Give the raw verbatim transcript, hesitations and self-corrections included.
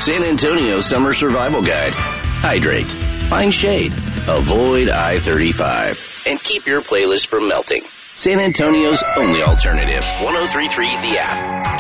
San Antonio Summer Survival Guide. Hydrate. Find shade. Avoid I thirty-five. And keep your playlist from melting. San Antonio's only alternative. one oh three point three The App.